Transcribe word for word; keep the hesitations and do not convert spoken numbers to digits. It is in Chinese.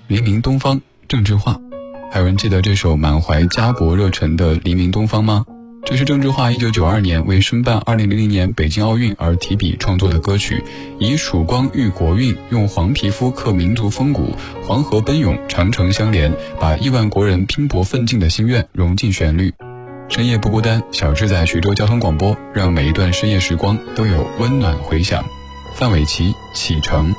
黎明东方，郑智化。还有人记得这首满怀家国热忱的黎明东方吗？这是郑智化一九九二年为申办二零零零年北京奥运而提笔创作的歌曲，以曙光遇国运，用黄皮肤刻民族风骨，黄河奔涌，长城相连，把亿万国人拼搏奋进的心愿融进旋律。深夜不孤单，小志在徐州交通广播，让每一段深夜时光都有温暖回响。范玮琪，启程。